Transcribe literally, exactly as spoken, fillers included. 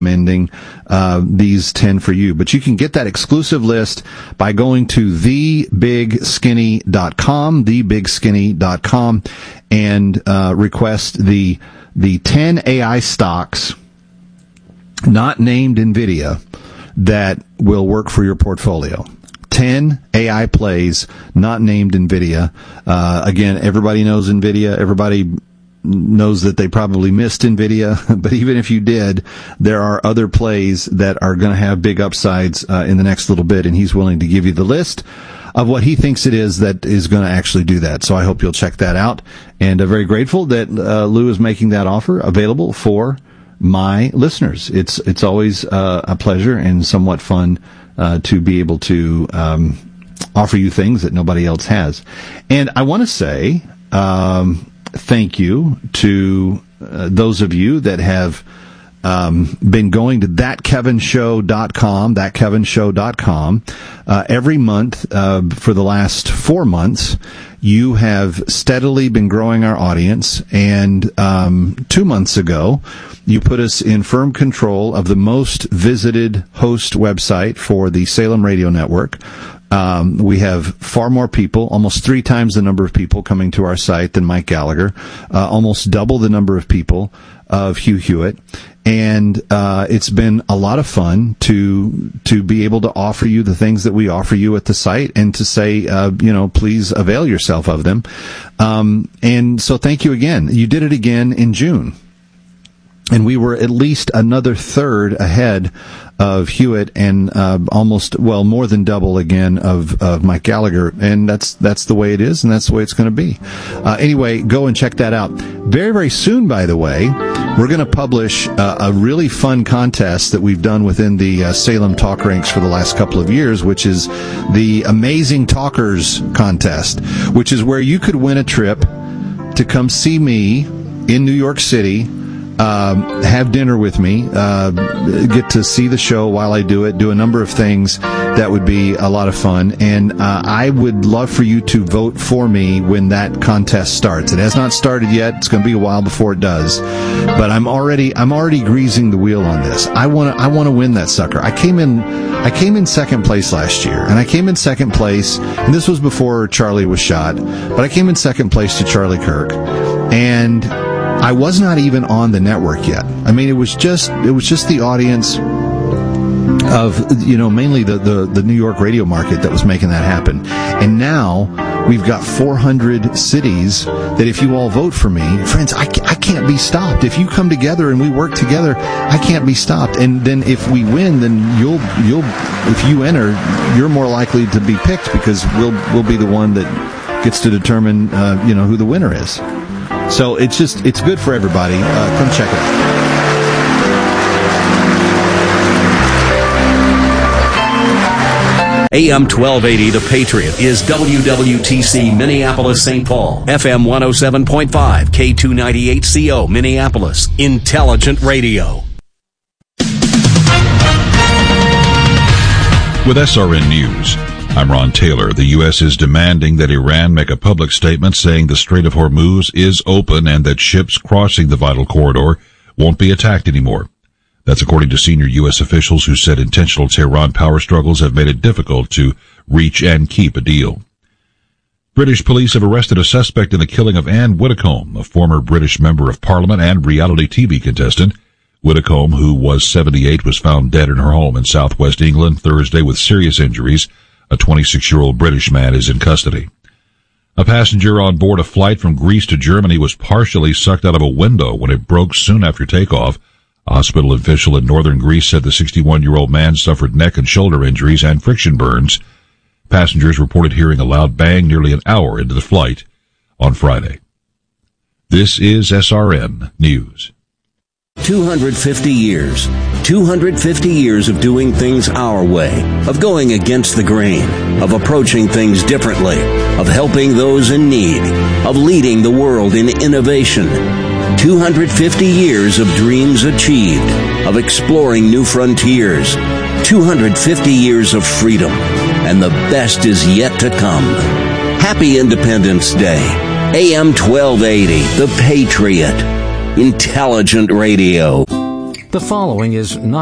recommending uh, these ten for you. But you can get that exclusive list by going to the big skinny dot com, the big skinny dot com, and uh, request the the ten A I stocks not named NVIDIA that will work for your portfolio. ten A I plays not named NVIDIA. Uh, again, everybody knows NVIDIA. Everybody knows that they probably missed NVIDIA, but even if you did, there are other plays that are going to have big upsides uh, in the next little bit, and he's willing to give you the list of what he thinks it is that is going to actually do that. So I hope you'll check that out, and I'm very grateful that uh, Lou is making that offer available for my listeners. It's it's always uh, a pleasure and somewhat fun uh, to be able to um, offer you things that nobody else has. And I want to say um, thank you to uh, those of you that have um, been going to that kevin show dot com, that kevin show dot com. Uh, every month uh, for the last four months, you have steadily been growing our audience. And um, two months ago, you put us in firm control of the most visited host website for the Salem Radio Network. Um, we have far more people, almost three times the number of people coming to our site than Mike Gallagher, uh, almost double the number of people of Hugh Hewitt. And uh, it's been a lot of fun to to be able to offer you the things that we offer you at the site, and to say, uh, you know, please avail yourself of them. Um, and so thank you again. You did it again in June. And we were at least another third ahead of Hewitt, and uh, almost, well, more than double again of, of Mike Gallagher. And that's that's the way it is, and that's the way it's going to be. Uh, anyway, go and check that out. Very, very soon, by the way, we're going to publish uh, a really fun contest that we've done within the uh, Salem Talk Ranks for the last couple of years, which is the Amazing Talkers Contest, which is where you could win a trip to come see me in New York City. Uh, have dinner with me, uh, get to see the show while I do it, do a number of things that would be a lot of fun. And uh, I would love for you to vote for me when that contest starts. It has not started yet. It's going to be a while before it does. But I'm already I'm already greasing the wheel on this. I want to I want to win that sucker. I came in I came in second place last year, and I came in second place, and this was before Charlie was shot, but I came in second place to Charlie Kirk. And I was not even on the network yet. I mean, it was just it was just the audience of, you know, mainly the, the, the New York radio market that was making that happen. And now we've got four hundred cities that if you all vote for me, friends, I, I can't be stopped. If you come together and we work together, I can't be stopped. And then if we win, then you'll you'll if you enter, you're more likely to be picked, because we'll we'll be the one that gets to determine uh, you know who the winner is. So it's just, it's good for everybody. Uh, come check it out. A M twelve eighty, The Patriot, is W W T C Minneapolis, Saint Paul. F M one oh seven point five, K two ninety-eight C O, Minneapolis. Intelligent radio. With S R N News, I'm Ron Taylor. The U S is demanding that Iran make a public statement saying the Strait of Hormuz is open and that ships crossing the vital corridor won't be attacked anymore. That's according to senior U S officials who said intentional Tehran power struggles have made it difficult to reach and keep a deal. British police have arrested a suspect in the killing of Anne Widdecombe, a former British member of Parliament and reality T V contestant. Widdecombe, who was seventy-eight, was found dead in her home in southwest England Thursday with serious injuries. A twenty-six-year-old British man is in custody. A passenger on board a flight from Greece to Germany was partially sucked out of a window when it broke soon after takeoff. A hospital official in northern Greece said the sixty-one-year-old man suffered neck and shoulder injuries and friction burns. Passengers reported hearing a loud bang nearly an hour into the flight on Friday. This is S R N News. two hundred fifty years. two hundred fifty years of doing things our way, of going against the grain, of approaching things differently, of helping those in need, of leading the world in innovation. two hundred fifty years of dreams achieved, of exploring new frontiers. two hundred fifty years of freedom, and the best is yet to come. Happy Independence Day. A M twelve eighty, The Patriot. Intelligent radio. The following is not